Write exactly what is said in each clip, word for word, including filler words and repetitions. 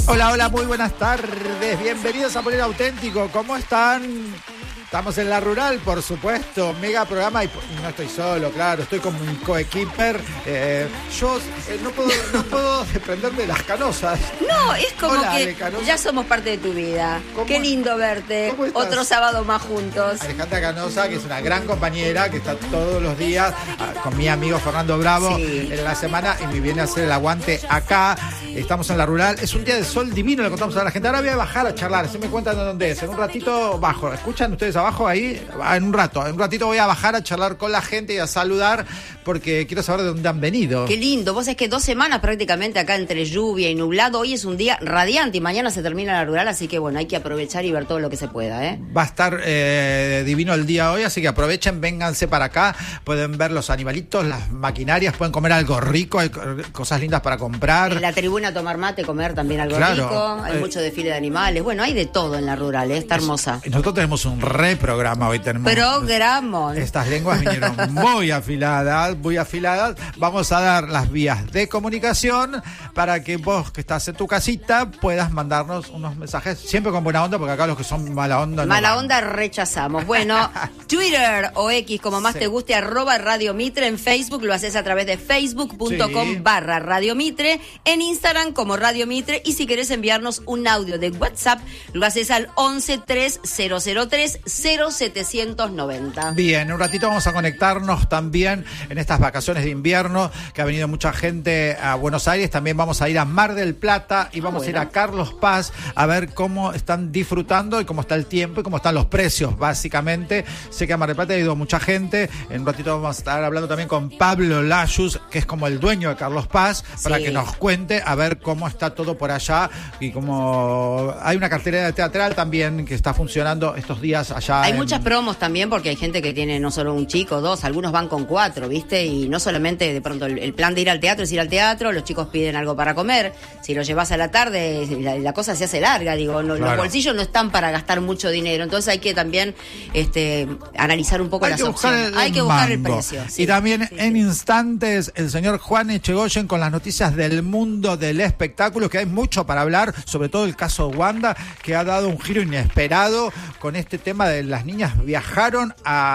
Hola, hola, muy buenas tardes. Bienvenidos a Poner Auténtico. ¿Cómo están? Estamos en La Rural, por supuesto. Mega programa y, y no estoy solo, claro. Estoy con mi coequiper. Eh, yo eh, no puedo no puedo desprenderme de las canosas. No, es como Hola, que Ale Canosa. ya somos parte de tu vida. ¿Cómo- Qué lindo verte. ¿Cómo estás? Otro sábado más juntos. Alejandra Canosa, que es una gran compañera, que está todos los días ah, con mi amigo Fernando Bravo Sí. en la semana y me viene a hacer el aguante acá. Estamos en La Rural. Es un día de sol divino, le contamos a la gente. Ahora voy a bajar a charlar, se me cuentan de dónde es. En un ratito bajo. ¿Escuchan ustedes abajo ahí? Ah, En un rato. En un ratito voy a bajar a charlar con la gente y a saludar porque quiero saber de dónde han venido. Qué lindo. Vos es que dos semanas prácticamente acá entre lluvia y nublado. Hoy es un día radiante y mañana se termina La Rural, así que bueno, hay que aprovechar y ver todo lo que se pueda, ¿eh? Va a estar eh, divino el día hoy, así que aprovechen, vénganse para acá. Pueden ver los animalitos, las maquinarias, pueden comer algo rico, hay co- cosas lindas para comprar. En la tribuna tomar mate, comer también algo Claro. rico. Hay Eh. mucho desfile de animales. Bueno, hay de todo en La Rural, ¿eh? Está hermosa. Y nosotros tenemos un re programa hoy. Tenemos Programón. Estas lenguas vinieron muy afiladas, muy afiladas. Vamos a dar las vías de comunicación para que vos que estás en tu casita puedas mandarnos unos mensajes, siempre con buena onda, porque acá los que son mala onda no Mala van. onda rechazamos. Bueno, Twitter o X, como más Sí. te guste, arroba Radio Mitre. En Facebook lo haces a través de facebook.com Sí. barra Radio Mitre. En Instagram como Radio Mitre. Y si querés enviarnos un audio de WhatsApp, lo haces al once tres cero cero tres cero setecientos noventa. Bien, en un ratito vamos a conectarnos también en estas vacaciones de invierno, que ha venido mucha gente a Buenos Aires. También vamos a ir a Mar del Plata y vamos bueno. a ir a Carlos Paz a ver cómo están disfrutando y cómo está el tiempo y cómo están los precios, básicamente. Sé que a Mar del Plata ha ido mucha gente. En un ratito vamos a estar hablando también con Pablo Layus, que es como el dueño de Carlos Paz, para Sí. que nos cuente a ver cómo está todo por allá y cómo hay una cartelera teatral también que está funcionando estos días allá. Hay en- muchas promos también porque hay gente que tiene no solo un chico, dos, algunos van con cuatro, ¿viste? Y no solamente de pronto el, el plan de ir al teatro es ir al teatro, los chicos piden algo para comer, si lo llevas a la tarde la, la cosa se hace larga, digo, no, Claro. los bolsillos no están para gastar mucho dinero, entonces hay que también este, analizar un poco Hay las que buscar opciones. el Hay que buscar el mambo. precio. sí. Y también Sí, en sí. instantes el señor Juan Echegoyen con las noticias del mundo del espectáculo, que hay mucho para hablar, sobre todo el caso Wanda, que ha dado un giro inesperado con este tema de las niñas viajaron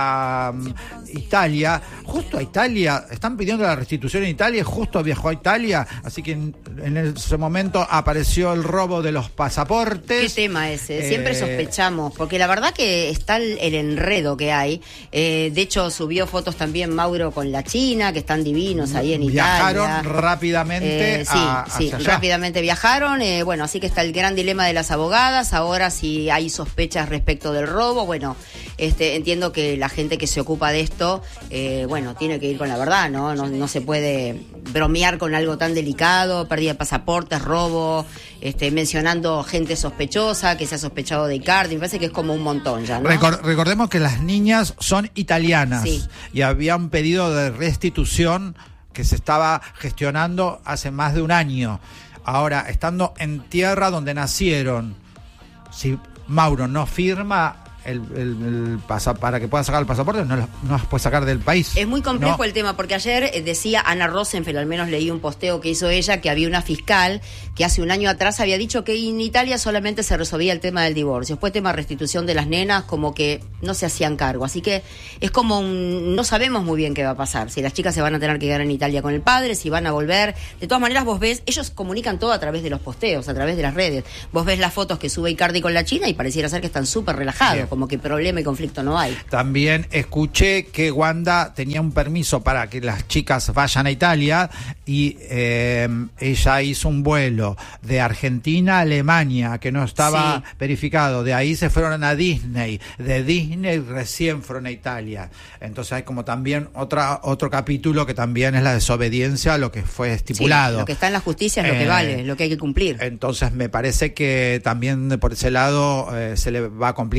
a um, Italia, justo a Italia, están pidiendo la restitución en Italia, justo viajó a Italia, así que en, en ese momento apareció el robo de los pasaportes. ¿Qué tema ese? Siempre Eh, sospechamos, porque la verdad que está el, el enredo que hay. Eh, de hecho, subió fotos también Mauro con la China, que están divinos ahí en Viajaron Italia. rápidamente Eh, sí, a, sí, hacia allá. rápidamente viajaron. Eh, bueno, así que está el gran dilema de las abogadas. Ahora, si hay sospechas respecto del robo, bueno, este, entiendo que la gente que se ocupa de esto, eh, bueno, tiene que ir con la verdad, ¿no? ¿no? No se puede bromear con algo tan delicado, pérdida de pasaportes, robo, este, mencionando gente sospechosa, que se ha sospechado de Icardi. Me parece que es como un montón ya, ¿no? Recor- recordemos que las niñas son italianas Sí. y había un pedido de restitución que se estaba gestionando hace más de un año. Ahora, estando en tierra donde nacieron, si Mauro no firma el, el- el pasa- para que pueda sacar el pasaporte, no, lo- no las puede sacar del país. Es muy complejo No. el tema, porque ayer eh, decía Ana Rosenfeld, al menos leí un posteo que hizo ella, que había una fiscal que hace un año atrás había dicho que en Italia solamente se resolvía el tema del divorcio. Después tema restitución de las nenas, como que no se hacían cargo. Así que es como un, no sabemos muy bien qué va a pasar. Si las chicas se van a tener que quedar en Italia con el padre, si van a volver. De todas maneras, vos ves, ellos comunican todo a través de los posteos, a través de las redes. Vos ves las fotos que sube Icardi con la China y pareciera ser que están súper relajados, Bien. como que problema y conflicto no hay. También escuché que Wanda tenía un permiso para que las chicas vayan a Italia y eh, ella hizo un vuelo de Argentina a Alemania que no estaba Sí. verificado. De ahí se fueron a Disney. De Disney recién fueron a Italia. Entonces hay como también otra otro capítulo que también es la desobediencia a lo que fue estipulado. Sí, lo que está en la justicia es lo que Eh, vale, es lo que hay que cumplir. Entonces me parece que también por ese lado eh, se le va a complicar.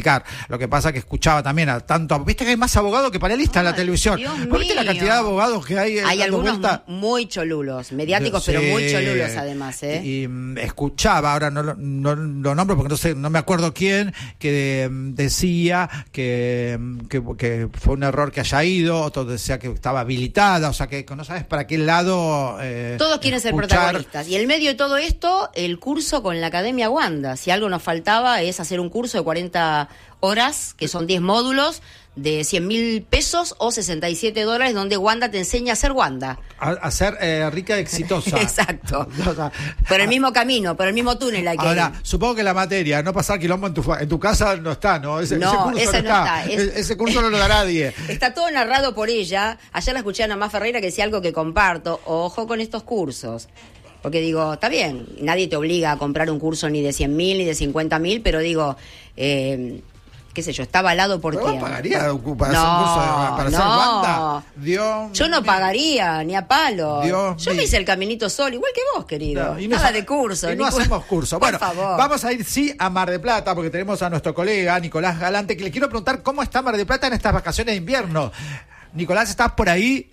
Lo que pasa que escuchaba también a tanto, viste que hay más abogados que panelistas en la televisión. ¿Viste la cantidad de abogados que hay? Hay algunos vuelta? muy cholulos, mediáticos, sí, pero muy cholulos además, ¿eh? Y, y escuchaba, ahora no, no, no lo nombro porque no sé, no me acuerdo quién, que decía que, que, que fue un error que haya ido, otro decía que estaba habilitada, o sea que no sabes para qué lado. Eh, Todos quieren escuchar. ser protagonistas. Y en medio de todo esto, el curso con la Academia Wanda. Si algo nos faltaba es hacer un curso de cuarenta horas, que son diez módulos, de cien mil pesos o sesenta y siete dólares, donde Wanda te enseña a ser Wanda. A, a ser eh, rica y exitosa. Exacto. Por el mismo camino, por el mismo túnel hay que Ahora, ir. supongo que la materia, no pasar quilombo en tu, en tu casa no está, ¿no? Ese, no, ese curso ese no no está. está. Es... Ese curso no lo da nadie. Está todo narrado por ella. Ayer la escuché a Ana Má Ferreira que decía algo que comparto. Ojo con estos cursos. Porque digo, está bien, nadie te obliga a comprar un curso ni de cien mil ni de cincuenta mil, pero digo... Eh, qué sé yo, está avalado por ¿Pero quién? vos pagarías para no, hacer un curso de, para no. ser Wanda? Dios yo no pagaría, ni a palo. Dios yo mío. me hice el caminito solo, igual que vos, querido. No, y no Nada de curso. Y no hacemos curso. Bueno, por favor. Vamos a ir, sí, a Mar del Plata, porque tenemos a nuestro colega Nicolás Galante, que le quiero preguntar cómo está Mar del Plata en estas vacaciones de invierno. Nicolás, ¿estás por ahí?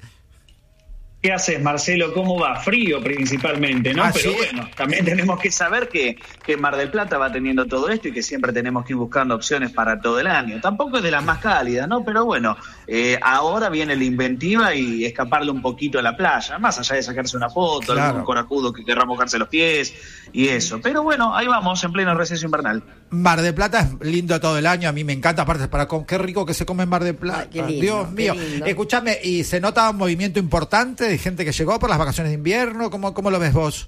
¿Qué haces, Marcelo? ¿Cómo va? Frío principalmente, ¿no? ¿Ah, Pero sí? bueno, también tenemos que saber que, que Mar del Plata va teniendo todo esto y que siempre tenemos que ir buscando opciones para todo el año. Tampoco es de las más cálidas, ¿no? Pero bueno, eh, ahora viene la inventiva y escaparle un poquito a la playa, más allá de sacarse una foto, Claro. algún corajudo que querrá mojarse los pies y eso. Pero bueno, ahí vamos, en pleno receso invernal. Mar del Plata es lindo todo el año, a mí me encanta, aparte para con qué rico que se come en Mar del Plata. Ay, qué lindo, Dios qué mío. lindo. Escúchame, ¿y se nota un movimiento importante de gente que llegó por las vacaciones de invierno? ¿Cómo, cómo lo ves vos?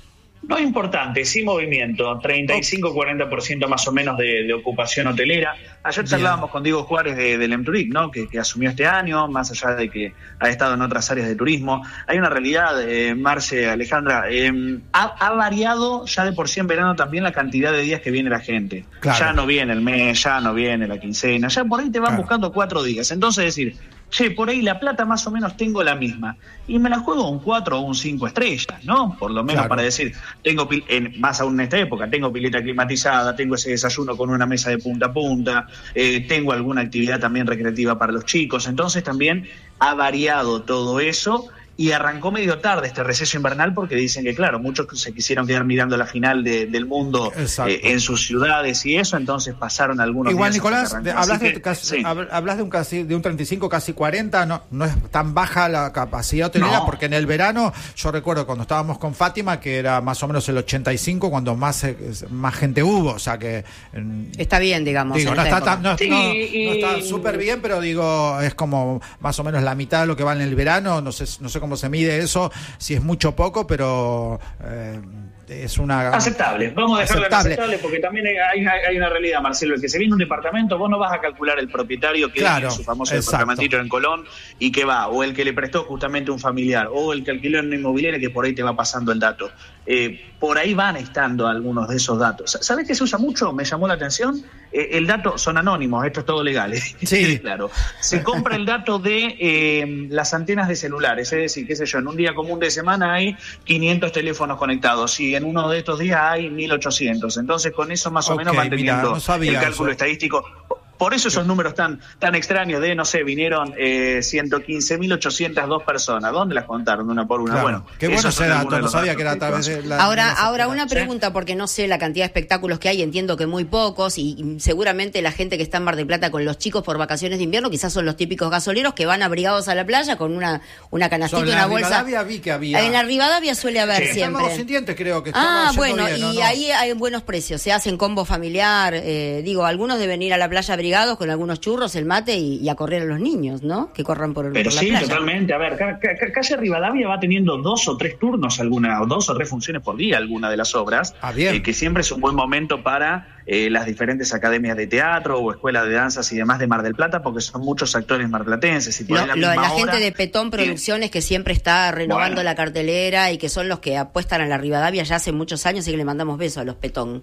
No importante, sí movimiento, treinta y cinco a cuarenta por ciento más o menos de, de ocupación hotelera. Ayer charlábamos con Diego Juárez de, del Emturic, ¿no? Que, que asumió este año, más allá de que ha estado en otras áreas de turismo. Hay una realidad, eh, Marce, Alejandra, eh, ha, ha variado ya de por sí en verano también la cantidad de días que viene la gente. Claro. Ya no viene el mes, ya no viene la quincena, ya por ahí te van Claro. buscando cuatro días. Entonces decir, che, por ahí la plata más o menos tengo la misma. Y me la juego un cuatro o un cinco estrellas, ¿no? Por lo menos Claro. para decir, tengo pil- en, más aún en esta época, tengo pileta climatizada, tengo ese desayuno con una mesa de punta a punta, eh, tengo alguna actividad también recreativa para los chicos. Entonces también ha variado todo eso. Y arrancó medio tarde este receso invernal porque dicen que, claro, muchos se quisieron quedar mirando la final de, del mundo eh, en sus ciudades y eso, entonces pasaron algunos Igual, días. Nicolás, de, hablas, que, de, casi, sí. hab- hablas de un casi de un treinta y cinco, casi cuarenta, no, no es tan baja la capacidad hotelera, No. porque en el verano, yo recuerdo cuando estábamos con Fátima, que era más o menos el ochenta y cinco, cuando más, eh, más gente hubo, o sea que... en- Está bien, digamos. Digo, en no esta está, época. tan, no, Sí, no- y- no está súper bien, pero digo, es como más o menos la mitad de lo que va en el verano, no sé, no sé cómo se mide eso, si es mucho o poco, pero eh, es una... Aceptable, vamos a dejarlo en aceptable. aceptable porque también hay, hay, hay una realidad, Marcelo, el que se viene un departamento, vos no vas a calcular el propietario que Claro, tiene su famoso exacto. departamentito en Colón y que va, o el que le prestó justamente un familiar, o el que alquiló en una inmobiliaria que por ahí te va pasando el dato. Eh, por ahí van estando algunos de esos datos. ¿Sabés qué se usa mucho? Me llamó la atención. Eh, el dato, son anónimos, esto es todo legal. ¿eh? Sí. Claro. Se compra el dato de eh, las antenas de celulares, es decir, qué sé yo, en un día común de semana hay quinientos teléfonos conectados y en uno de estos días hay mil ochocientos. Entonces con eso más o Ok, menos van mira, teniendo no sabía el cálculo eso. estadístico. Por eso esos números tan tan extraños de, no sé, vinieron eh, ciento quince mil ochocientas dos personas. ¿Dónde las contaron una por una? Claro. Bueno, Qué bueno esos ese son dato, algunos de no los sabía datos que era a través de la... Ahora, de la ahora factura. una pregunta, porque no sé la cantidad de espectáculos que hay, entiendo que muy pocos, y, y seguramente la gente que está en Mar del Plata con los chicos por vacaciones de invierno quizás son los típicos gasoleros que van abrigados a la playa con una, una canastita, Sobre una la bolsa. Rivadavia vi que había... En la Rivadavia suele haber Sí, siempre. Estamos sin dientes, creo que Ah, estaba bueno, yendo bien, y ¿no? No. ahí hay buenos precios, se hacen combo familiar, eh, digo, algunos deben ir a la playa abrigados con algunos churros, el mate y, y a correr a los niños, ¿no? Que corran por, Pero por la sí, playa. totalmente. A ver, ca- ca- calle Rivadavia va teniendo dos o tres turnos, alguna, o dos o tres funciones por día, alguna de las obras, Ah, bien. eh, que siempre es un buen momento para eh, las diferentes academias de teatro o escuelas de danzas y demás de Mar del Plata, porque son muchos actores marplatenses. Y por Lo- ahí la, lo de misma la gente hora, de Petón eh, Producciones que siempre está renovando Bueno. la cartelera y que son los que apuestan a la Rivadavia ya hace muchos años y que le mandamos besos a los Petón.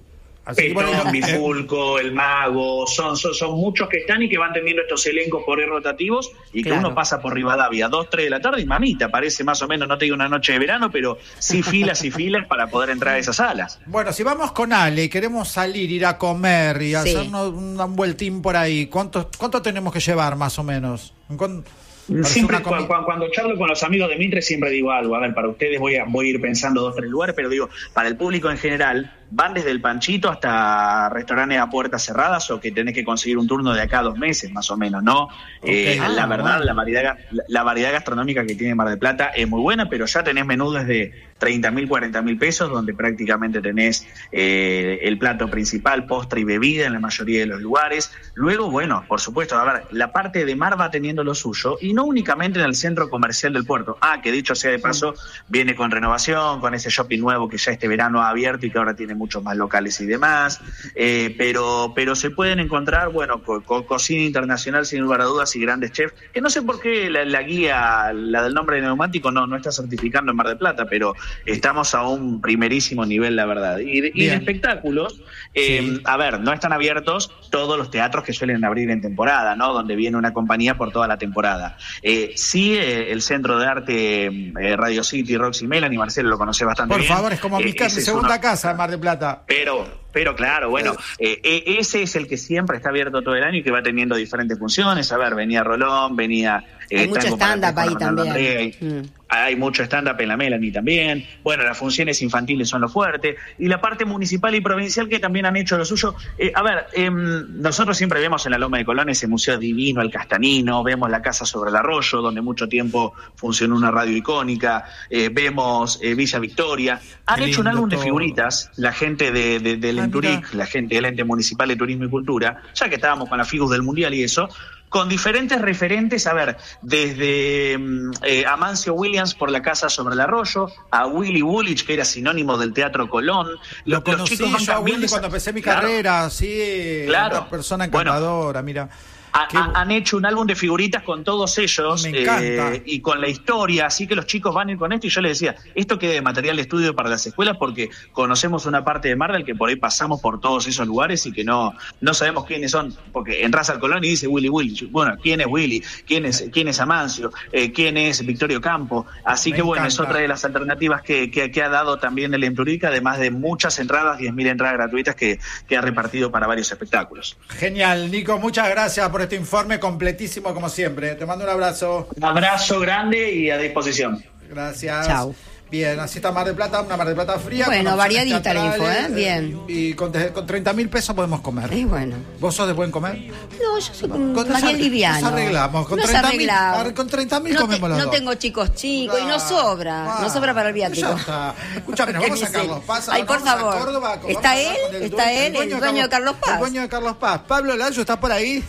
Así Petón, bueno, Bifulco, El Mago, son, son, son muchos que están y que van teniendo estos elencos por ir rotativos y que Claro. uno pasa por Rivadavia dos, tres de la tarde y mamita, parece más o menos, no te digo una noche de verano, pero sí filas y filas para poder entrar a esas salas. Bueno, si vamos con Ale y queremos salir, ir a comer y Sí. hacernos un, un vueltín por ahí, ¿cuánto, cuánto tenemos que llevar más o menos? ¿Cuánto, para hacer Siempre una cu- comi- cu- cuando charlo con los amigos de Mitre siempre digo algo, a ver, para ustedes voy a, voy a ir pensando dos, tres lugares, pero digo, para el público en general, van desde el Panchito hasta restaurantes a puertas cerradas o que tenés que conseguir un turno de acá a dos meses más o menos, ¿no? Eh, Ah, la verdad, bueno. la variedad, ga- la, la variedad gastronómica que tiene Mar del Plata es muy buena, pero ya tenés menú desde treinta mil, cuarenta mil pesos, donde prácticamente tenés eh, el plato principal, postre y bebida en la mayoría de los lugares. Luego, bueno, por supuesto, a ver, la parte de mar va teniendo lo suyo, y no únicamente en el centro comercial del puerto. Ah, que dicho sea de paso, viene con renovación, con ese shopping nuevo que ya este verano ha abierto y que ahora tiene muchos más locales y demás, eh, pero pero se pueden encontrar, bueno, con, con cocina internacional sin lugar a dudas y grandes chefs, que no sé por qué la, la guía, la del nombre de neumático, no, no está certificando en Mar del Plata, pero estamos a un primerísimo nivel, la verdad. Y de, y de espectáculos, eh, Sí. a ver, no están abiertos todos los teatros que suelen abrir en temporada, ¿no? Donde viene una compañía por toda la temporada. Eh, sí, eh, el Centro de Arte eh, Radio City, Roxy Melanie, Marcelo lo conoce bastante Por bien. favor, es como mi, Eh, ca- mi ese es segunda uno- casa en Mar del Plata. Pero, pero claro, bueno, eh, eh, ese es el que siempre está abierto todo el año y que va teniendo diferentes funciones. A ver, venía Rolón, venía... eh, Hay mucho Tango para stand-up tres ahí con Arnaldo también. André, hay, Mm. hay mucho stand-up en la Melanie también. Bueno, las funciones infantiles son lo fuerte. Y la parte municipal y provincial que también han hecho lo suyo. Eh, a ver, eh, nosotros siempre vemos en la Loma de Colón ese museo divino, el Castanino, vemos la Casa sobre el Arroyo, donde mucho tiempo funcionó una radio icónica, eh, vemos eh, Villa Victoria. Han Qué hecho un lindo álbum de todo. figuritas, la gente de, de, del Ah, Enturic, mira. la gente del Ente Municipal de Turismo y Cultura, ya que estábamos con la Figus del Mundial y eso, con diferentes referentes, a ver, desde mm, eh, Amancio Williams por la Casa sobre el Arroyo, a Willy Woolwich, que era sinónimo del Teatro Colón. Lo Los- los conocí chicos van yo a cambiando Willy esa- cuando empecé mi Claro. carrera, sí, Claro. una persona Bueno. encantadora, mira. Ha- Qué- ha- han hecho un álbum de figuritas con todos ellos. Me encanta. eh, y con la historia, así que los chicos van a ir con esto, y yo les decía, esto queda de material de estudio para las escuelas, porque conocemos una parte de Mar del que por ahí pasamos por todos esos lugares y que no, no sabemos quiénes son, porque entras al Colón y dice Willy Willy, bueno, ¿quién es Willy? ¿Quién es, quién es Amancio? Eh, ¿Quién es Victorio Campo? Así Me que bueno, es encanta. otra de las alternativas que, que, que ha dado también el Empurica, además de muchas entradas, diez mil entradas gratuitas que, que ha repartido para varios espectáculos. Genial, Nico, muchas gracias por este informe completísimo como siempre. Te mando un abrazo. Un abrazo grande y a disposición. Gracias. Chau. Bien, así está Mar del Plata, una Mar del Plata fría. Bueno, con opciones variadita la info, teatrales, ¿eh? Bien. Y con, con treinta mil pesos podemos comer. Es bueno. ¿Vos sos de buen comer? No, yo soy con, Con- más bien nos liviano. arreglamos, con Nos treinta mil, arreglamos. con treinta mil no comemos los No dos. tengo chicos chicos y no Ah, sobra. ah, no sobra para el viático. Ya está. Escúchame, nos Qué vamos a miseria. Carlos Paz. Ay, nos por vamos a favor. Córdoba, vamos ¿Está a hablar él? con ¿Está él, el dueño de Carlos Paz? El dueño de Carlos Paz. Pablo Layo, ¿está por ahí?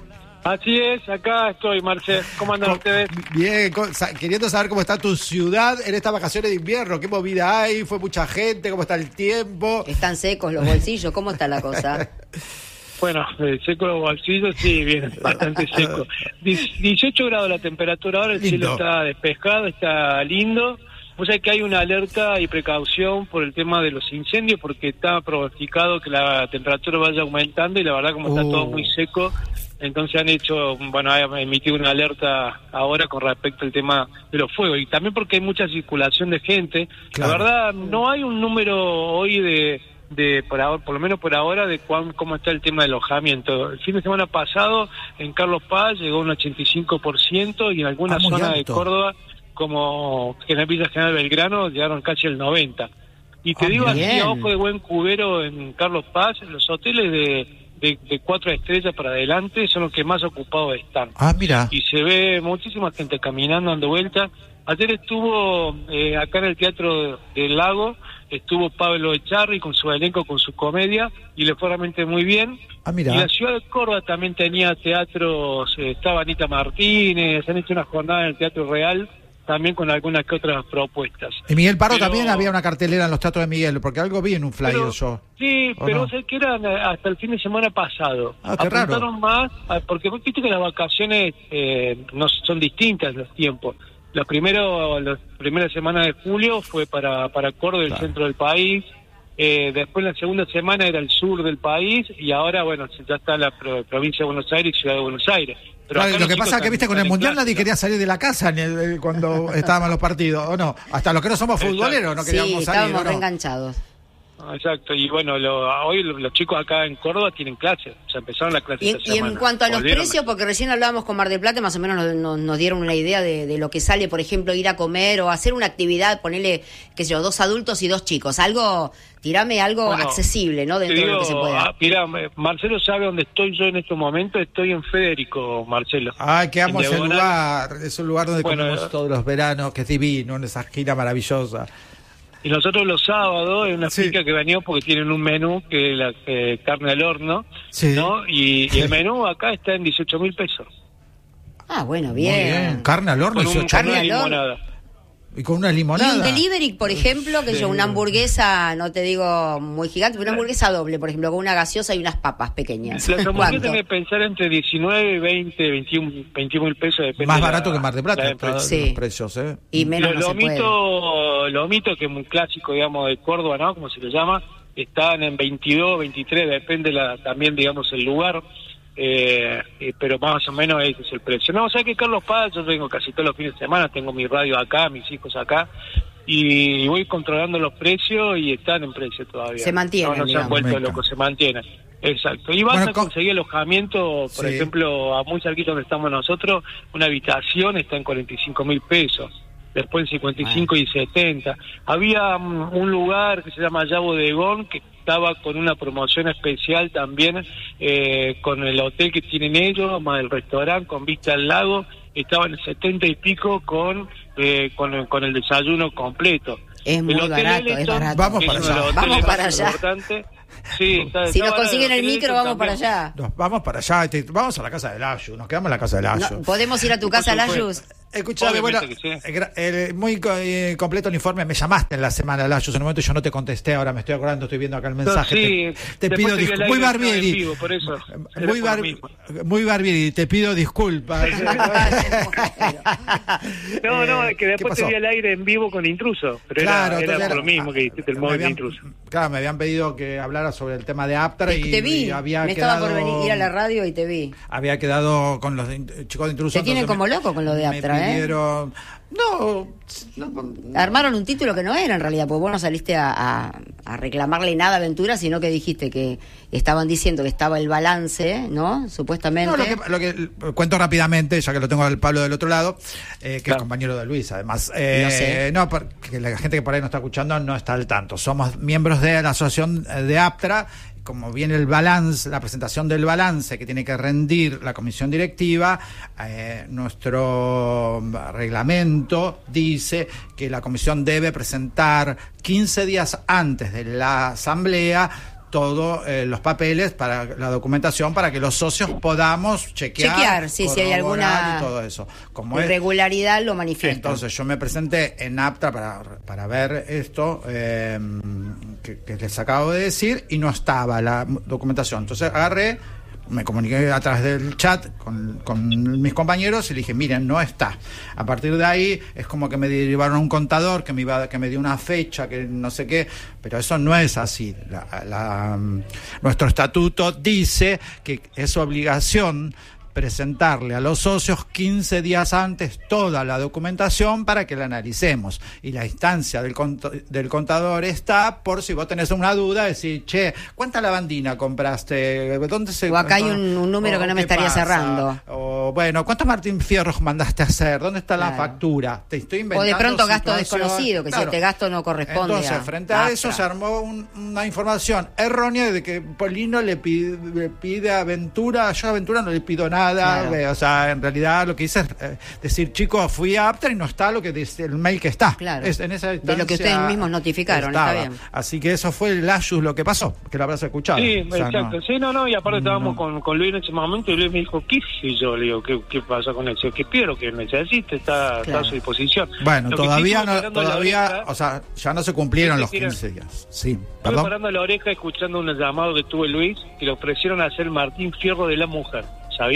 Así es, acá estoy, Marce. ¿Cómo andan Co- ustedes? Bien, co- sa- queriendo saber cómo está tu ciudad en estas vacaciones de invierno. ¿Qué movida hay? ¿Fue mucha gente? ¿Cómo está el tiempo? Están secos los bolsillos. ¿Cómo está la cosa? Bueno, eh, seco los bolsillos, sí, bien, bastante seco. Diez- dieciocho grados la temperatura ahora, el Lindo. cielo está despejado, está lindo. O sea que hay una alerta y precaución por el tema de los incendios, porque está pronosticado que la temperatura vaya aumentando y la verdad como está Uh. todo muy seco, entonces han hecho, bueno, han emitido una alerta ahora con respecto al tema de los fuegos, y también porque hay mucha circulación de gente. Claro. La verdad no hay un número hoy de, de por ahora, por lo menos por ahora, de cuán, cómo está el tema de alojamiento. El fin de semana pasado en Carlos Paz llegó a un ochenta y cinco por ciento y en alguna Ah, muy zona de alto. Córdoba, como en la Villa General Belgrano, llegaron casi el noventa. Y te Ah, digo así, bien. a ojo de buen cubero, en Carlos Paz, los hoteles de, de, de cuatro estrellas para adelante son los que más ocupados están. Ah, mira. Y se ve muchísima gente caminando, dando vueltas. Ayer estuvo eh, acá en el Teatro del Lago, estuvo Pablo Echarri con su elenco, con su comedia, y le fue realmente muy bien. Ah, Y mira. la ciudad de Córdoba también tenía teatros, eh, estaba Anita Martínez, han hecho una jornada en el Teatro Real, también con algunas que otras propuestas. En Miguel Paro Pero- también había una cartelera en los teatros de Miguel, porque algo vi en un flyer Pero- yo. Sí, ¿O pero no? vos sabés que eran eh, hasta el fin de semana pasado. Ah, qué raro. Apuntaron más, a- porque vos viste que las vacaciones eh, no son distintas los tiempos. Los primeros, las primeras semanas de julio fue para, para Córdoba, el Claro. centro del país. Eh, después la segunda semana era el sur del país y ahora, bueno, ya está la pro- provincia de Buenos Aires y Ciudad de Buenos Aires. Pero Claro, acá lo los que chicos pasa es que, están- viste, con el están en Mundial clase, nadie ¿no? quería salir de la casa ni el- cuando estaban los partidos, ¿o no? Hasta los que no somos Exacto. futboleros no Sí, queríamos salir, estábamos ¿o no? reenganchados. Exacto, y bueno, lo, hoy los, los chicos acá en Córdoba tienen clases, o sea, empezaron la clase Y, esta y semana. en cuanto a los Volvieron. precios, porque recién hablábamos con Mar del Plata, más o menos nos, nos- nos dieron una idea de, de lo que sale, por ejemplo, ir a comer o hacer una actividad, ponerle, qué sé yo, dos adultos y dos chicos. Algo, tirame algo Bueno, accesible, ¿no? Te Dentro de digo, lo que se pueda. ah, mira, me- Marcelo sabe dónde estoy yo en este momento, estoy en Federico, Marcelo. Ay, que amo En ese diagonal. lugar, es un lugar donde Bueno, comemos eh. todos los veranos, que es divino, en esa esquina maravillosa. Y nosotros los sábados, en una Sí. finca que venimos porque tienen un menú que es la eh, carne al horno, Sí. ¿no? Y, y el menú acá está en dieciocho mil pesos. Ah, bueno, Muy bien. bien. Carne al horno, Con un dieciocho carne mil. de al horno. limonada. Y con una Y limonada. un delivery, por ejemplo, que yo, una hamburguesa, no te digo muy gigante, pero una hamburguesa doble, por ejemplo, con una gaseosa y unas papas pequeñas. Las hamburguesas ¿Cuánto? tienen que pensar entre diecinueve, veinte, veintiuno, veintiún mil pesos. Depende Más de la- barato que Mar del Plata, la empresa. todos Sí. los precios, ¿eh? Y menos Lo- no se puede. lomito, lomito, que es un clásico, digamos, de Córdoba, ¿no? Como se le llama, están en veintidós, veintitrés, depende la, también, digamos, el lugar, eh, eh, pero más o menos ese es el precio. No, o sea que Carlos Paz, yo vengo casi todos los fines de semana, tengo mi radio acá, mis hijos acá, y voy controlando los precios y están en precio todavía. Se mantienen, No, no se digamos. han vuelto Meca. locos, se mantienen. Exacto. Y vas Bueno, a co- conseguir alojamiento, por Sí. ejemplo, a muy cerquita donde estamos nosotros, una habitación está en cuarenta y cinco mil pesos. Después en cincuenta y cinco y setenta. Había um, un lugar que se llama Ya Bodegón que estaba con una promoción especial también, eh, con el hotel que tienen ellos, más el restaurante con vista al lago, estaba en setenta y pico con, eh, con, con el desayuno completo. Es muy El Hotel barato, es Eleton, barato. Vamos que para es uno de allá. los Vamos hoteles para más allá. importantes. Sí, está- Si está nos barato. consiguen el Hotel micro, Eleton vamos para también. allá. Nos vamos para allá, te- vamos a la casa del Ayu, nos quedamos en la casa del Ayu. No, ¿podemos ir a tu casa, supuesto. Layus? Escuchame, bueno, Obviamente que sí. eh, gra- el muy co- eh, completo el informe. Me llamaste en la semana, Layus, en un momento yo no te contesté, ahora me estoy acordando, estoy viendo acá el mensaje. sí, te, te después pido te vi al disculpas. aire, Muy estaba en Barbieri. vivo, por eso. Era Muy, por bar, lo mismo. muy Barbieri, te pido disculpas. No, no, Eh, es que ¿qué después te pasó? vi al aire en vivo con Intruso, pero Claro, era, era entonces por lo mismo que hiciste el me móvil de habían- Intruso. Claro, me habían pedido que hablara sobre el tema de Aptra Te, y, te vi, y había me quedado, estaba por venir ir a la radio y te vi. había quedado con los de- chicos de Intruso. Te tienen entonces como me- loco con lo de me Aptra, ¿eh? pidieron- No, no, Armaron un título que no era en realidad, porque vos no saliste a, a- a reclamarle nada a Aventura, sino que dijiste que estaban diciendo que estaba el balance, ¿no? Supuestamente. No, lo que, lo que cuento rápidamente, ya que lo tengo al Pablo del otro lado, eh, que Claro. es compañero de Luis, además. Eh, Lo sé. No, porque la gente que por ahí no está escuchando no está al tanto. Somos miembros de la asociación de Aptra. Como viene el balance, la presentación del balance que tiene que rendir la comisión directiva, eh, nuestro reglamento dice que la comisión debe presentar quince días antes de la asamblea todos eh, los papeles para la documentación para que los socios podamos chequear, Chequear, sí, si hay corroborar alguna y todo eso. Como es- irregularidad lo manifiesta. entonces yo me presenté en Aptra para, para ver esto eh, que, que les acabo de decir y no estaba la documentación. Entonces agarré, me comuniqué a través del chat con, con mis compañeros y le dije, miren, no está. A partir de ahí es como que me derivaron a un contador que me iba, que me dio una fecha, que no sé qué, pero eso no es así. La, la, nuestro estatuto dice que es obligación presentarle a los socios quince días antes toda la documentación para que la analicemos. Y la instancia del, cont- del contador está por si vos tenés una duda, decir, che, ¿cuánta lavandina compraste? ¿Dónde se O acá hay no? un- un número que no me ¿qué estaría pasa? cerrando. O bueno, ¿cuántos Martín Fierros mandaste a hacer? ¿Dónde está la Claro. factura? Te estoy O inventando de pronto gasto situación. desconocido, que si Claro. este gasto no corresponde Entonces, a frente a Aptra. eso se armó un- una información errónea de que Polino le pide, le pide a Aventura, yo a Aventura no le pido nada, Claro. eh, o sea, en realidad lo que hice es eh, decir, chicos, fui a Aptra y no está lo que dice el mail que está. Claro. Es, en esa De lo que instancia ustedes mismos notificaron, está estaba. bien. Así que eso fue el Layus lo que pasó, que lo habrás escuchado. Sí, O sea, exacto. no. Sí, no, no, y aparte estábamos No. con, con Luis en ese momento y Luis me dijo, ¿qué sé yo? Le digo, ¿qué, qué pasa con eso? ¿Qué quiero que necesite? Está, está Claro. a su disposición. Bueno, Lo que todavía sí estuve no, parando la todavía, oreja- o sea, ya no se cumplieron Sí, los sí, sí, quince días. Sí, Estuve perdón. parando la oreja escuchando un llamado que tuvo Luis, que le ofrecieron hacer Martín Fierro de la mujer. ¿Sabías?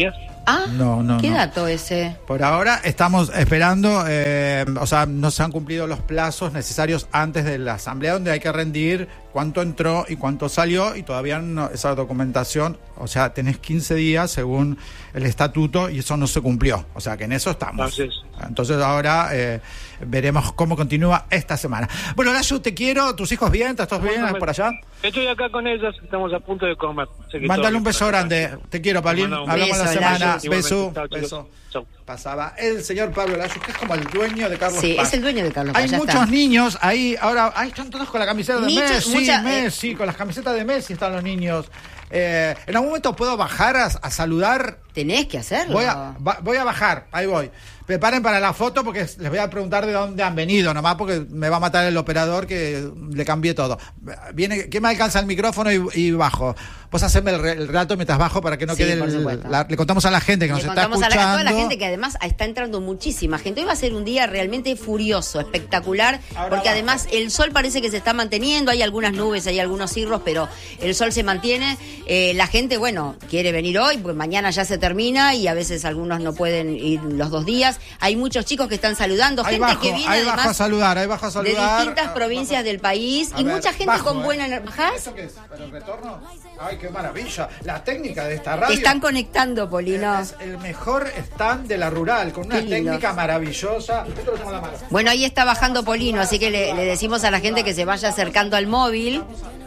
Ah, no, no, ¿qué no. dato ese? Por ahora estamos esperando, eh, o sea, no se han cumplido los plazos necesarios antes de la asamblea, donde hay que rendir cuánto entró y cuánto salió, y todavía no, esa documentación, o sea, tenés quince días según el estatuto y eso no se cumplió, o sea que en eso estamos. Entonces, Entonces ahora eh, veremos cómo continúa esta semana. Bueno, Layu, te quiero, tus hijos bien, ¿estás todos bien por allá? estoy acá con ellas, estamos a punto de comer. Sé que Mándale todo un beso bien. grande, te quiero, Pablín, Te mando un hablamos la beso, semana, Layu. beso, Igualmente. Chao, chicos. beso. Chao. Pasaba el señor Pablo Layu, que es como el dueño de Carlos Sí, Paz. es el dueño de Carlos Hay Paz, ya muchos está. niños ahí, ahora, ahí están todos con la camiseta de Nichos, Messi, mucha- Messi, con las camisetas de Messi están los niños. Eh, en algún momento puedo bajar a, a saludar. Tenés que hacerlo. Voy a, va- voy a bajar, ahí voy. Preparen para la foto porque les voy a preguntar de dónde han venido, nomás porque me va a matar el operador que le cambié todo. Viene, ¿quién me alcanza el micrófono y, y bajo? Vos haceme el, re- el relato mientras bajo para que no Sí, quede por el- supuesto. la- le contamos a la gente que Le nos está contamos a, la, escuchando. a toda la gente que además está entrando muchísima gente. Hoy va a ser un día realmente furioso, espectacular, Ahora porque va. además el sol parece que se está manteniendo, hay algunas nubes, hay algunos cirros, pero el sol se mantiene. Eh, la gente, bueno, quiere venir hoy, porque mañana ya se termina y a veces algunos no pueden ir los dos días. Hay muchos chicos que están saludando, Ahí gente bajo, que viene ahí bajo a además saludar, ahí bajo a de saludar. distintas Ah, provincias bajo. del país A y ver, mucha gente bajo, con eh. buena energía. ¿Bajás? ¿Eso qué es? ¿Pero el retorno? Ay, qué maravilla. La técnica de esta radio. Te están conectando, Polino. Es el mejor stand de la rural, con una Qué lindo. técnica maravillosa. Esto lo tengo en la mano. Bueno, ahí está bajando Polino, así que le, le decimos a la gente que se vaya acercando al móvil,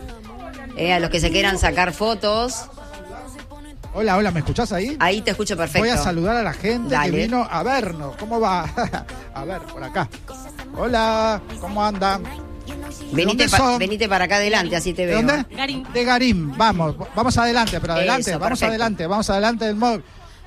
eh, a los que se quieran sacar fotos. Hola, hola, ¿me escuchás ahí? Ahí te escucho perfecto. Voy a saludar a la gente Dale. que vino a vernos. ¿Cómo va? A ver, por acá. Hola, ¿cómo andan? Venite, ¿Dónde pa- son? venite para acá adelante, así te ¿De veo. dónde? Garín. De Garín. Vamos, vamos adelante, pero adelante, Eso, vamos perfecto. adelante, vamos adelante del móvil.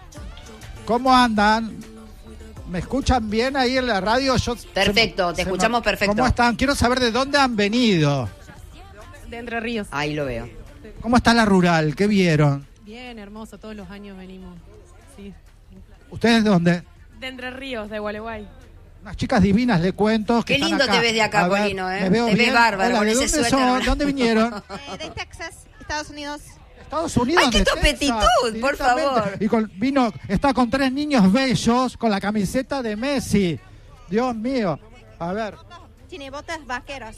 ¿Cómo andan? ¿Me escuchan bien ahí en la radio? Yo, Perfecto, se- te se escuchamos me- perfecto. ¿Cómo están? Quiero saber de dónde han venido. De Entre Ríos. Ahí lo veo. ¿Cómo está la rural? ¿Qué vieron? Bien, hermoso, todos los años venimos. Sí. ¿Ustedes de dónde? De Entre Ríos, de Gualeguay. Unas chicas divinas, le cuento. Que Qué están lindo acá. te ves de acá, A ver, Polino, ¿eh? ¿me veo Te ves bien? bárbaro Hola, con ¿de ese dónde suéter. son? ¿Dónde vinieron? Eh, de Texas, Estados Unidos. Estados Unidos. ¡Ay, qué de Texas, topetitud, por directamente. favor! Y con, vino, está con tres niños bellos con la camiseta de Messi. Dios mío. A ver, Tiene botas vaqueras.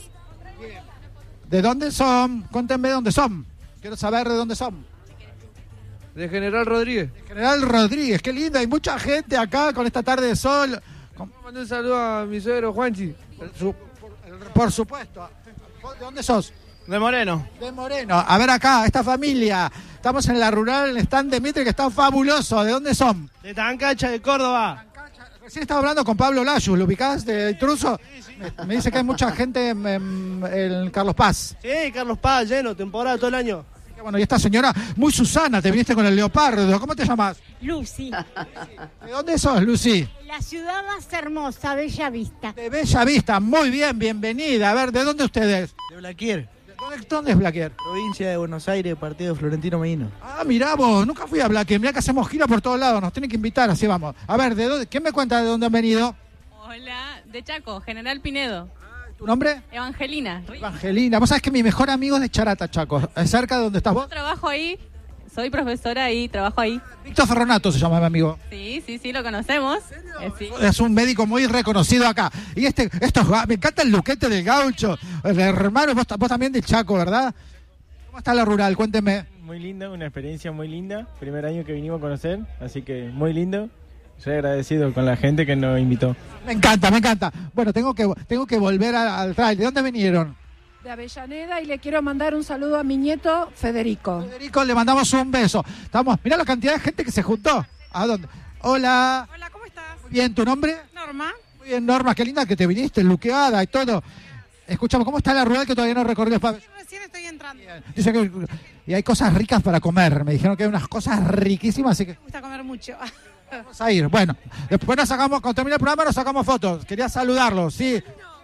¿de dónde son? Cuéntenme de dónde son. Quiero saber de dónde son. De General Rodríguez. General Rodríguez, qué lindo. Hay mucha gente acá con esta tarde de sol. Con- Mando un saludo a mi suegro Juanchi. su- por, por supuesto. ¿De dónde sos? De Moreno. De Moreno. A ver acá, esta familia. Estamos en la rural, en el stand de Mitre, que está fabuloso. ¿De dónde son? De Tancacha, de Córdoba. Recién estaba hablando con Pablo Layu, ¿lo ubicás de intruso? Me, me dice que hay mucha gente en, en- en Carlos Paz. Sí, Carlos Paz, lleno, temporada todo el año. Qué bueno, y esta señora, muy Susana, te viniste con el leopardo. ¿Cómo te llamas? Lucy, ¿De dónde sos, Lucy? la ciudad más hermosa, Bella Vista. De Bella Vista. Muy bien, bienvenida. A ver, ¿de dónde ustedes? De Blaquier, ¿Dónde, dónde es Blaquier? provincia de Buenos Aires, partido Florentino Medina. Ah, mirá vos, nunca fui a Blaquier. Mirá que hacemos gira por todos lados, nos tienen que invitar, así vamos. A ver, ¿de dónde? ¿Quién me cuenta de dónde han venido? Hola, de Chaco, General Pinedo. ¿Tu nombre? Evangelina. Evangelina. Vos sabés que mi mejor amigo es de Charata, Chaco. ¿Es cerca de donde estás vos? Trabajo ahí, soy profesora y trabajo ahí. Víctor Ferronato se llama mi amigo. Sí, sí, sí, lo conocemos. Eh, sí. Es un médico muy reconocido acá. Y este, estos, ga- me encanta el luquete del gaucho. El hermano, vos, vos también de Chaco, ¿verdad? ¿Cómo está la rural? Cuénteme. Muy linda, una experiencia muy linda. Primer año que vinimos a conocer, así que muy lindo. Soy agradecido con la gente que nos invitó. Me encanta, me encanta. Bueno, tengo que, tengo que volver a- al trail. ¿De dónde vinieron? De Avellaneda, y le quiero mandar un saludo a mi nieto Federico. Federico, le mandamos un beso. Estamos, mirá la cantidad de gente que se juntó. ¿A dónde? Hola. Hola, ¿cómo estás? Muy bien, ¿tu nombre? Norma. Muy bien, Norma, qué linda que te viniste, luqueada y todo. Escuchamos, ¿cómo está la rural que todavía no recorrió? Recién estoy entrando. Dice que y hay cosas ricas para comer. Me dijeron que hay unas cosas riquísimas, así que Me gusta comer mucho. vamos a ir. Bueno, después nos sacamos, cuando termine el programa nos sacamos fotos. Quería saludarlos, sí.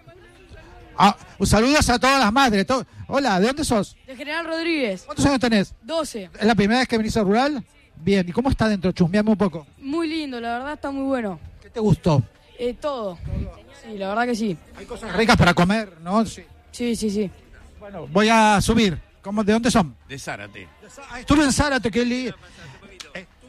Ah, un saludos a todas las madres. to- Hola, ¿de dónde sos? De General Rodríguez, ¿Cuántos años tenés? doce. ¿Es la primera vez que venís a rural? Bien, ¿y cómo está dentro? Chusmeame un poco. Muy lindo, la verdad está muy bueno. ¿Qué te gustó? Eh, todo. Sí, la verdad que sí. Hay cosas ricas para comer, ¿no? Sí. Sí, sí, sí. Bueno, voy a subir. ¿Cómo, ¿De dónde son? De Zárate. Ah, estuve en Zárate, qué li- Estuve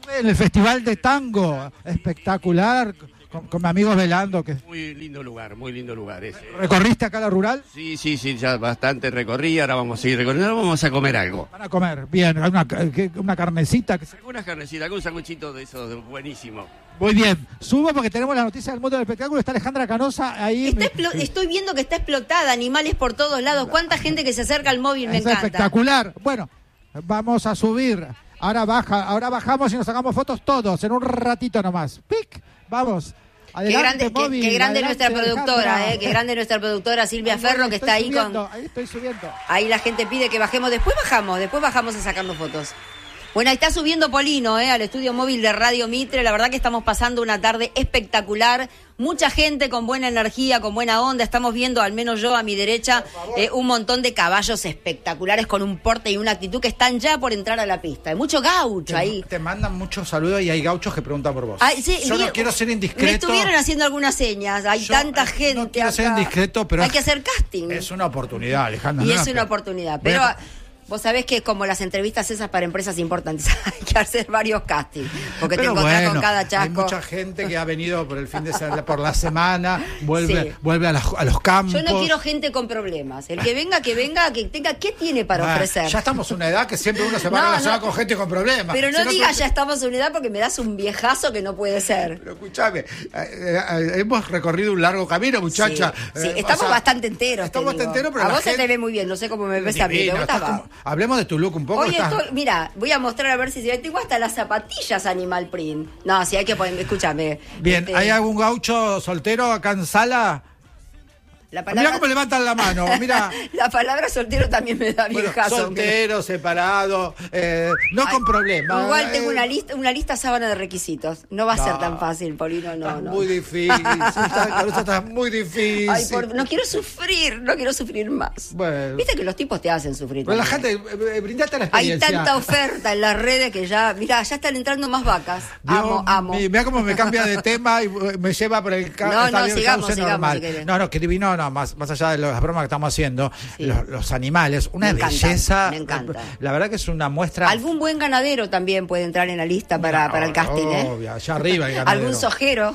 En el Festival de Tango, espectacular, con, con mis amigos velando. Que... Muy lindo lugar, muy lindo lugar ese. ¿Recorriste acá la rural? Sí, sí, sí, ya bastante recorrí, ahora vamos a seguir recorriendo, ahora vamos a comer algo. Van a comer, bien, una, una carnecita. Que... Algunas carnecitas, algún sanguchito de esos, buenísimo. Muy bien, subo porque tenemos las noticias del mundo del espectáculo, está Alejandra Canosa ahí. Está explo- estoy viendo que está explotada, animales por todos lados, cuánta gente que se acerca al móvil, me es encanta. Espectacular, bueno, vamos a subir. Ahora baja, ahora bajamos y nos sacamos fotos todos, en un ratito nomás. ¡Pic! Vamos. Adelante, qué grande, móvil, qué, qué grande adelante, nuestra productora, Alejandra. eh, qué grande nuestra productora Silvia Ahí Ferro, voy, que estoy está ahí subiendo, con... Ahí estoy subiendo. Ahí la gente pide que bajemos, después bajamos, después bajamos a sacarnos fotos. Bueno, ahí está subiendo Polino, eh, al estudio móvil de Radio Mitre. La verdad que estamos pasando una tarde espectacular. Mucha gente con buena energía, con buena onda. Estamos viendo, al menos yo a mi derecha, eh, un montón de caballos espectaculares con un porte y una actitud que están ya por entrar a la pista. Hay mucho gaucho te, ahí. Te mandan muchos saludos y hay gauchos que preguntan por vos. Ay, sí, yo vi, no quiero ser indiscreto. Me estuvieron haciendo algunas señas. Hay yo, tanta eh, gente No quiero acá. ser indiscreto, pero... Hay que hacer casting. Es una oportunidad, Alejandra. Y no es nos una que- oportunidad. Voy Pero... a- Vos sabés que como las entrevistas esas para empresas importantes, hay que hacer varios castings, porque te Pero encontrás bueno, con cada hay chasco. mucha gente que ha venido por el fin de semana, por la semana, vuelve, Sí. vuelve a, las- a los campos. Yo no quiero gente con problemas. El que venga, que venga, que tenga, ¿qué tiene para Ah, ofrecer? Ya estamos en una edad que siempre uno se va No, a relacionar no. con gente con problemas. Pero no Si digas tú- ya estamos en una edad porque me das un viejazo que no puede ser. Pero escuchame, eh, eh, hemos recorrido un largo camino, muchacha. Sí, sí, Eh, estamos o sea, bastante enteros. te estamos digo. enteros, pero a la vos se gente- te ve muy bien, no sé cómo me ves a mí. Divino, ¿Te gusta? estás como- hablemos de tu look un poco. Hoy estás- estoy, mira, voy a mostrar a ver si se tengo hasta las zapatillas Animal Print. No, si hay que poner, escúchame. Bien, este, ¿hay algún gaucho soltero acá en sala? la Mira palabra, cómo levantan la mano, mira. la palabra soltero también me da Bueno, viejazo. soltero, separado, eh, no Ay, con problemas. Igual eh, tengo una lista, una lista sábana de requisitos. No va a No. ser tan fácil, Polino, no, Está no. muy difícil, está, Caruso, está muy difícil. Ay, por- no quiero sufrir, no quiero sufrir más. Bueno. Viste que los tipos te hacen sufrir. Pero la también. gente, eh, brindate la Hay experiencia. tanta oferta en las redes que ya, mira, ya están entrando más vacas. Dios amo, amo. mío, Mira cómo me cambia de tema y eh, me lleva por el, ca- No, está no, bien, el sigamos, cauce sigamos, normal. si querés. No, no, que divino, no, más, más allá de las bromas que estamos haciendo, Sí. los, los animales, una Me encanta, belleza. me encanta. La verdad que es una muestra. Algún buen ganadero también puede entrar en la lista para, No, para el casting, ¿eh? obvio, allá arriba el ganadero. Algún sojero.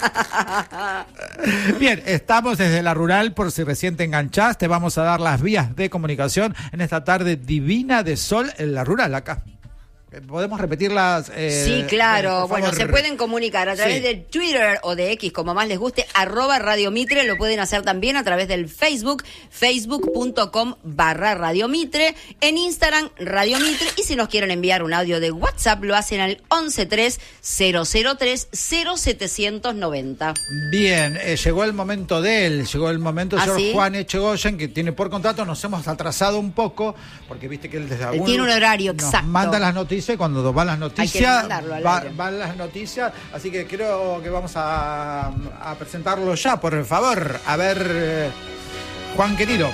Bien, estamos desde la rural, por si recién te enganchás, te vamos a dar las vías de comunicación en esta tarde divina de sol en la rural acá. ¿Podemos repetirlas? Eh, Sí, claro. por Bueno, favor? se pueden comunicar a través Sí. de Twitter o de X, como más les guste, arroba Radio Mitre. Lo pueden hacer también a través del Facebook, facebook.com barra Radio Mitre. En Instagram, Radio Mitre. Y si nos quieren enviar un audio de WhatsApp, lo hacen al once tres cero cero tres cero setecientos noventa. Bien, eh, llegó el momento de él, llegó el momento del ¿Ah, señor sí? Juan Echegoyen, que tiene por contrato, nos hemos atrasado un poco, porque viste que él desde algún tiene un horario nos exacto. manda las noticias, y cuando van las noticias, mandarlo al va- aire. van las noticias, así que creo que vamos a, a presentarlo ya, por favor. A ver, eh, Juan querido.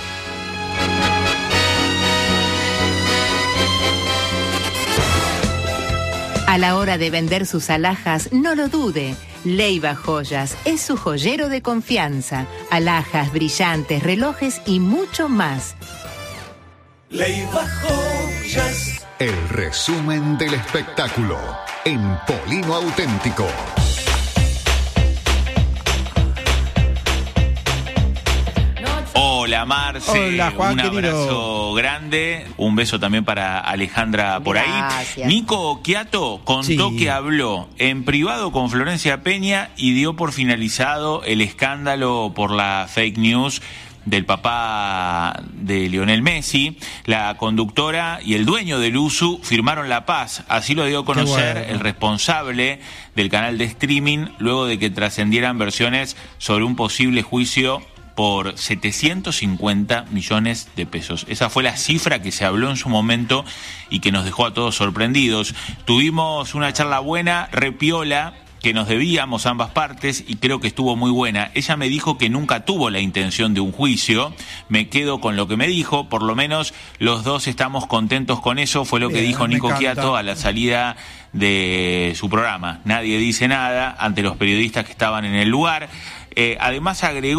A la hora de vender sus alhajas, no lo dude. Leiva Joyas es su joyero de confianza. Alhajas, brillantes, relojes y mucho más. Leiva Joyas. El resumen del espectáculo en Polino Auténtico. Hola Marce, Hola, Juan, un querido. abrazo grande, un beso también para Alejandra por ahí. Gracias. Nico Occhiato contó Sí. que habló en privado con Florencia Peña y dio por finalizado el escándalo por la fake news del papá de Lionel Messi. La conductora y el dueño del U S U firmaron la paz, así lo dio a conocer bueno. el responsable del canal de streaming luego de que trascendieran versiones sobre un posible juicio por setecientos cincuenta millones de pesos. Esa fue la cifra que se habló en su momento y que nos dejó a todos sorprendidos. Tuvimos una charla buena, repiola, que nos debíamos ambas partes y creo que estuvo muy buena. Ella me dijo que nunca tuvo la intención de un juicio. Me quedo con lo que me dijo, por lo menos los dos estamos contentos con eso. Fue lo que Bien, dijo me Nico encanta. Occhiato a la salida de su programa. Nadie dice nada ante los periodistas que estaban en el lugar. Eh, además agregó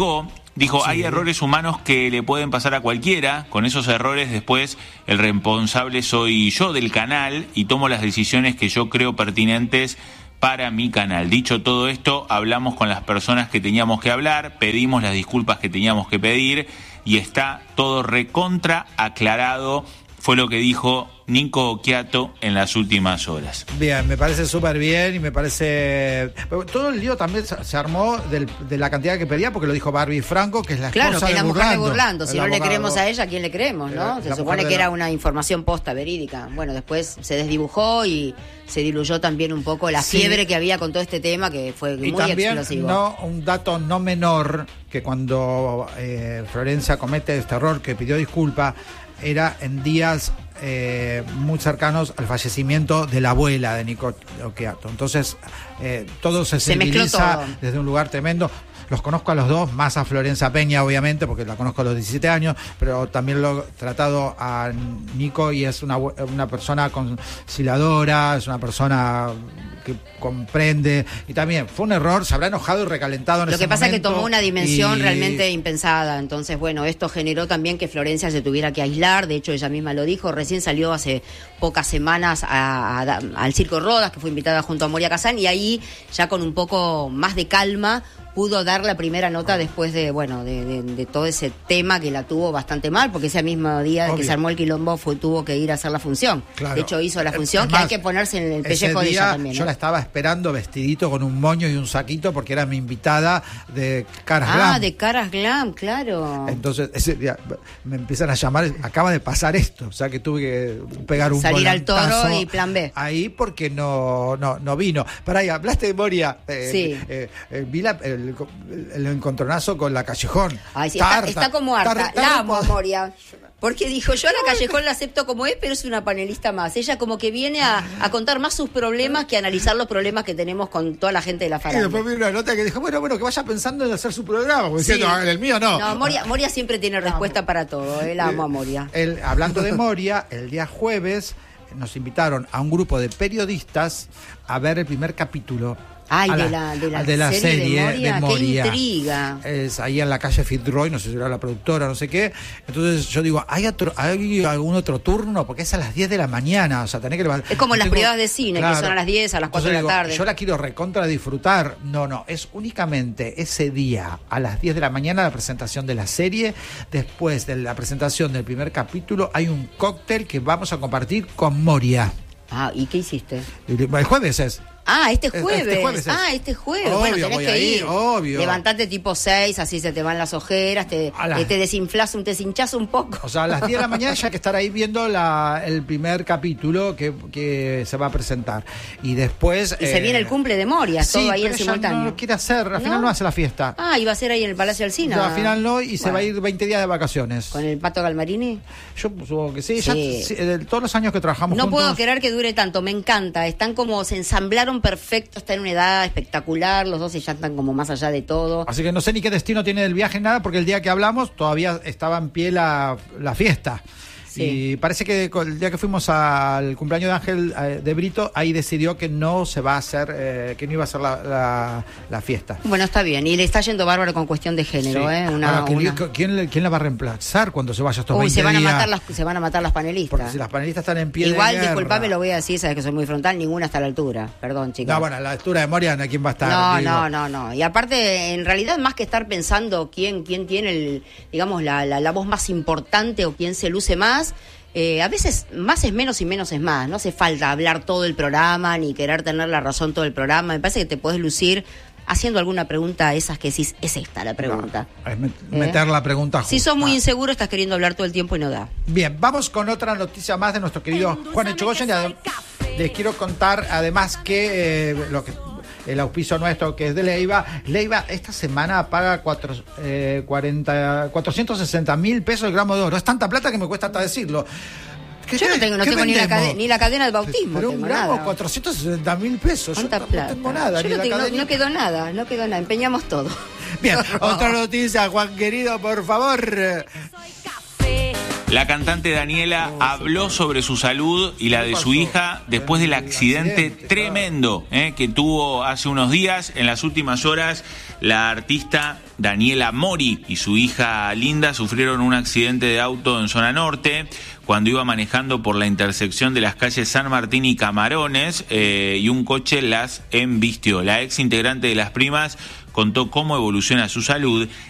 Dijo, Sí. hay errores humanos que le pueden pasar a cualquiera. Con esos errores después el responsable soy yo del canal y tomo las decisiones que yo creo pertinentes para mi canal. Dicho todo esto, hablamos con las personas que teníamos que hablar, pedimos las disculpas que teníamos que pedir y está todo recontra aclarado. Fue lo que dijo Nico Occhiato en las últimas horas. Bien, me parece súper bien y me parece... Todo el lío también se se armó del- de la cantidad que pedía porque lo dijo Barbie Franco, que es la esposa Claro, que es la de mujer de Burlando. Burlando. Si La no le abogada- creemos a ella, ¿a quién le creemos, no? La- Se la supone mujer de que la- era una información posta, verídica. Bueno, después se desdibujó y se diluyó también un poco la Sí. fiebre que había con todo este tema, que fue Y muy también, explosivo. no, un dato no menor, que cuando eh, Florencia comete este error que pidió disculpa, era en días eh, muy cercanos al fallecimiento de la abuela de Nico Occhiato. Entonces, eh, todo se, Se mezcló sensibiliza todo. desde un lugar tremendo. Los conozco a los dos, más a Florencia Peña, obviamente, porque la conozco a los diecisiete años, pero también lo he tratado a Nico y es una, bu- una persona conciliadora, es una persona que comprende, y también fue un error, se habrá enojado y recalentado en Lo ese que pasa es que momento, tomó una dimensión y- realmente impensada. Entonces, bueno, esto generó también que Florencia se tuviera que aislar. De hecho, ella misma lo dijo. Recién salió hace pocas semanas a- a- al Circo Rodas, que fue invitada junto a Moria Kazan, y ahí, ya con un poco más de calma, pudo dar la primera nota después de, bueno, de, de- de todo ese tema que la tuvo bastante mal, porque ese mismo día de que Obvio. se armó el quilombo fue, tuvo que ir a hacer la función. Claro. De hecho, hizo la Es- función, es que hay más, que ponerse en el ese pellejo de día ella también. yo ¿no? la estaba esperando vestidito con un moño y un saquito porque era mi invitada de Caras Ah, Glam. de Caras Glam, claro. Entonces, ese día me empiezan a llamar, acaba de pasar esto, o sea que tuve que pegar un Salir al toro volantazo y plan B. ahí porque no no no vino. Para ahí, hablaste de Moria. eh, Sí. eh, eh, vi la- el, el encontronazo con la Callejón. Ay, sí, Está está, está como harta. está- está la amo a repo- Moria. Porque dijo, yo a la Callejón la acepto como es, pero es una panelista más. Ella como que viene a, a contar más sus problemas que a analizar los problemas que tenemos con toda la gente de la Y farándula. después vi una nota que dijo, bueno, bueno, que vaya pensando en hacer su programa, porque Sí. diciendo, "Ah, el mío no. No, Moria, Moria siempre tiene respuesta para todo. Él amo a Moria. El- hablando de Moria, el día jueves nos invitaron a un grupo de periodistas a ver el primer capítulo. Ay, a de la, de la serie, de Moria, de Moria. qué intriga. Es ahí en la calle Fitzroy, no sé si era la productora, no sé qué. Entonces yo digo, ¿hay, otro, ¿hay algún otro turno? Porque es a las diez de la mañana, o sea, tenés que levantar. Es como las Tengo- privadas de cine, Claro. que son a las diez, a las cuatro de la Entonces digo, tarde. Yo la quiero recontra disfrutar. No, no, es únicamente ese día, a las diez de la mañana, la presentación de la serie. Después de la presentación del primer capítulo, hay un cóctel que vamos a compartir con Moria. Ah, ¿y qué hiciste? El jueves es. Ah, este Este jueves. jueves es. Ah, este jueves. Obvio, bueno, tenés voy que a ir, ir. obvio. Levantate tipo seis, así se te van las ojeras, te, A la- eh, te desinflas, un- te hinchás un poco. O sea, a las diez de la mañana ya hay que estar ahí viendo la, el primer capítulo que, que se va a presentar. Y después... Y se eh, viene el cumple de Moria, sí, todo ahí pero en ella simultáneo. no lo quiere hacer, al final ¿No? no hace la fiesta. Ah, iba a ser ahí en el Palacio del Cine. No, al final no, y se Bueno. va a ir veinte días de vacaciones. ¿Con el Pato Galmarini? Yo supongo que sí. Ya, Sí. sí, de todos los años que trabajamos No juntos... puedo creer que dure tanto, me encanta. Están como, se ensamblaron perfecto, está en una edad espectacular, los dos ya están como más allá de todo. Así que no sé ni qué destino tiene el viaje, nada, porque el día que hablamos todavía estaba en pie la, la fiesta. Sí. Y parece que con- el día que fuimos al cumpleaños de Ángel eh, de Brito, ahí decidió que no se va a hacer, eh, que no iba a ser la, la, la fiesta. Bueno, está bien, y le está yendo bárbaro con cuestión de género, Sí. ¿eh? Una, Ahora, ¿quién, una- quién le- quién la va a reemplazar cuando se vaya estos Uy, veinte se van a días? matar las, se van a matar las panelistas. Porque si las panelistas están en pie Igual, de guerra. disculpame, lo voy a decir, sabes que soy muy frontal, ninguna está a la altura. Perdón, chicos. No, bueno, a la altura de Moria, ¿no? ¿Quién va a estar? No, Digo. no, no, no. Y aparte, en realidad, más que estar pensando quién, quién tiene el, digamos, la, la, la voz más importante o quién se luce más, eh, a veces más es menos y menos es más. No hace falta hablar todo el programa ni querer tener la razón todo el programa. Me parece que te podés lucir haciendo alguna pregunta, esas que decís, es esta la pregunta. Es met- ¿Eh? meter la pregunta justa. Si sos muy inseguro, estás queriendo hablar todo el tiempo y no da. Bien, vamos con otra noticia más de nuestro querido Juan Echegoyen. Y adem- Les quiero contar además que, eh, lo que el auspicio nuestro, que es de Leiva. Leiva esta semana paga cuatro, eh, cuarenta, cuatrocientos sesenta mil pesos el gramo de oro. Es tanta plata que me cuesta hasta decirlo. ¿Qué- Yo no tengo, no qué tengo ni la, vendemos? cade- ni la cadena de bautismo. Pero un tengo gramo, nada. cuatrocientos sesenta mil pesos. Yo ¿Cuánta no, plata? no tengo nada. Yo ni no, la tengo- no- cadena- no quedó nada, no quedó nada. Empeñamos todo. Bien, otra noticia, Juan querido, por favor. Café La cantante Daniela habló sobre su salud y la de su hija después del accidente tremendo eh, que tuvo hace unos días. En las últimas horas, la artista Daniela Mori y su hija Linda sufrieron un accidente de auto en zona norte cuando iba manejando por la intersección de las calles San Martín y Camarones eh, y un coche las embistió. La ex integrante de Las Primas contó cómo evoluciona su salud